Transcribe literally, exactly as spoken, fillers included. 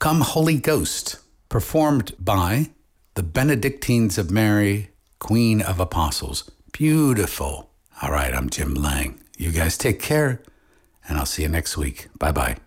Come Holy Ghost, performed by the Benedictines of Mary, Queen of Apostles. Beautiful. All right, I'm Jim Lang. You guys take care, and I'll see you next week. Bye-bye.